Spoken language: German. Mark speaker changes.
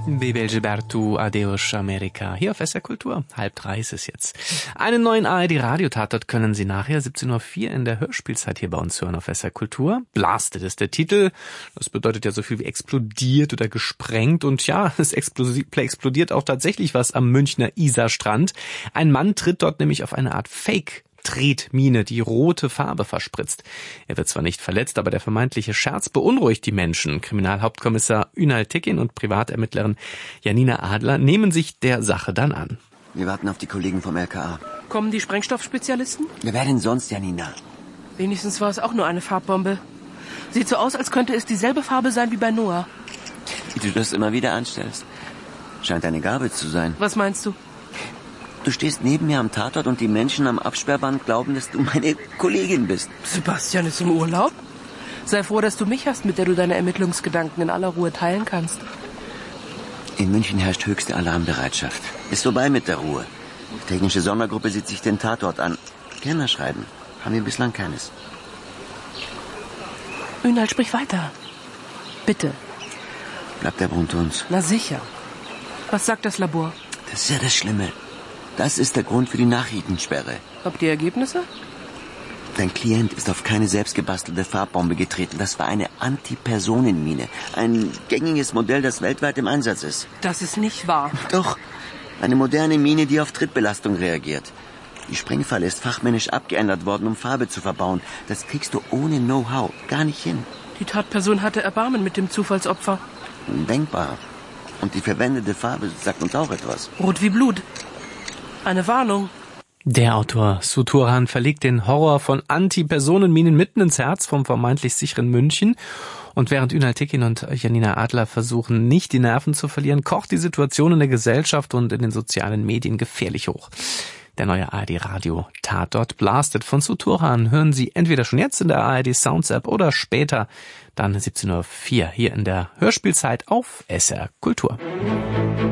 Speaker 1: Bebel Gilberto, Adeus America. Hier auf SR Kultur. 2:30 ist es jetzt. Einen neuen ARD-Radiotatort können Sie nachher 17:04 Uhr in der Hörspielzeit hier bei uns hören auf SR Kultur. Blasted ist der Titel. Das bedeutet ja so viel wie explodiert oder gesprengt. Und ja, es explodiert auch tatsächlich was am Münchner Isarstrand. Ein Mann tritt dort nämlich auf eine Art Fake-Tretmine, die rote Farbe verspritzt. Er wird zwar nicht verletzt, aber der vermeintliche Scherz beunruhigt die Menschen. Kriminalhauptkommissar Ünal Tekin und Privatermittlerin Janina Adler nehmen sich der Sache dann an.
Speaker 2: Wir warten auf die Kollegen vom LKA.
Speaker 3: Kommen die Sprengstoffspezialisten?
Speaker 2: Wer denn sonst, Janina?
Speaker 3: Wenigstens war es auch nur eine Farbbombe. Sieht so aus, als könnte es dieselbe Farbe sein wie bei Noah.
Speaker 2: Wie du das immer wieder anstellst. Scheint eine Gabe zu sein.
Speaker 3: Was meinst du?
Speaker 2: Du stehst neben mir am Tatort und die Menschen am Absperrband glauben, dass du meine Kollegin bist.
Speaker 3: Sebastian ist im Urlaub? Sei froh, dass du mich hast, mit der du deine Ermittlungsgedanken in aller Ruhe teilen kannst.
Speaker 2: In München herrscht höchste Alarmbereitschaft. Ist vorbei mit der Ruhe. Die technische Sondergruppe sieht sich den Tatort an. Kennerschreiben haben wir bislang keines.
Speaker 3: Ünal, sprich weiter. Bitte.
Speaker 2: Bleibt der unter uns.
Speaker 3: Na sicher. Was sagt das Labor?
Speaker 2: Das ist ja das Schlimme. Das ist der Grund für die Nachrichtensperre.
Speaker 3: Habt ihr Ergebnisse?
Speaker 2: Dein Klient ist auf keine selbstgebastelte Farbbombe getreten. Das war eine Antipersonenmine. Ein gängiges Modell, das weltweit im Einsatz ist.
Speaker 3: Das ist nicht wahr.
Speaker 2: Doch, eine moderne Mine, die auf Trittbelastung reagiert. Die Sprengfalle ist fachmännisch abgeändert worden, um Farbe zu verbauen. Das kriegst du ohne Know-how gar nicht hin.
Speaker 3: Die Tatperson hatte Erbarmen mit dem Zufallsopfer.
Speaker 2: Denkbar. Und die verwendete Farbe sagt uns auch etwas.
Speaker 3: Rot wie Blut. Eine Warnung.
Speaker 1: Der Autor Suturhan verlegt den Horror von Anti-Personenminen mitten ins Herz vom vermeintlich sicheren München. Und während Ünal Tekin und Janina Adler versuchen, nicht die Nerven zu verlieren, kocht die Situation in der Gesellschaft und in den sozialen Medien gefährlich hoch. Der neue ARD-Radio-Tatort Blasted von Suturhan hören Sie entweder schon jetzt in der ARD-Sounds-App oder später, dann 17:04 Uhr hier in der Hörspielzeit auf SR Kultur.